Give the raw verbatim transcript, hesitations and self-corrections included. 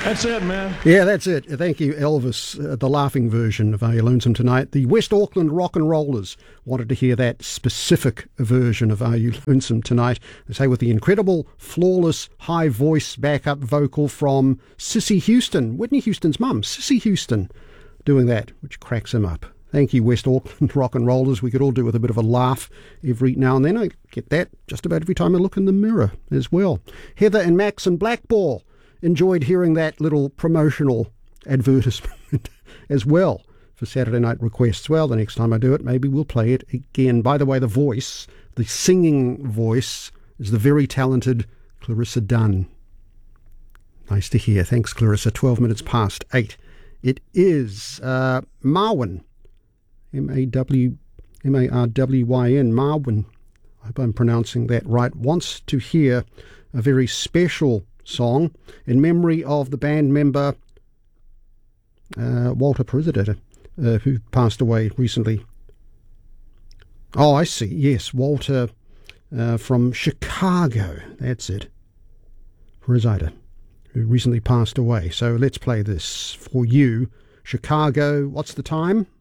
That's it, man. Yeah, that's it. Thank you, Elvis, uh, the laughing version of Are You Lonesome Tonight. The West Auckland Rock and Rollers wanted to hear that specific version of Are You Lonesome Tonight. They say with the incredible, flawless, high voice backup vocal from Sissy Houston, Whitney Houston's mum, Sissy Houston, doing that, which cracks him up. Thank you, West Auckland Rock and Rollers. We could all do with a bit of a laugh every now and then. I get that just about every time I look in the mirror as well. Heather and Max and Blackball enjoyed hearing that little promotional advertisement as well for Saturday Night Requests. Well, the next time I do it, maybe we'll play it again. By the way, the voice, the singing voice, is the very talented Clarissa Dunn. Nice to hear. Thanks, Clarissa. twelve minutes past eight. It is uh, Marwyn. M A W M A R W Y N, Marwyn, I hope I'm pronouncing that right, wants to hear a very special song in memory of the band member uh, Walter President, uh, who passed away recently. Oh, I see, yes, Walter uh, from Chicago, that's it, Rosita, who recently passed away. So let's play this for you. Chicago, what's the time?